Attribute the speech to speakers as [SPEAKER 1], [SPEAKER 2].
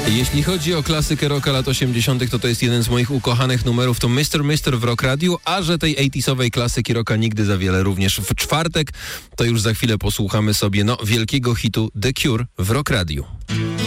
[SPEAKER 1] Jeśli chodzi o klasykę rocka lat 80., to jest jeden z moich ukochanych numerów, to Mr. w Rock Radio, a że tej 80sowej klasyki rocka nigdy za wiele również w czwartek, to już za chwilę posłuchamy sobie wielkiego hitu The Cure w Rock Radio.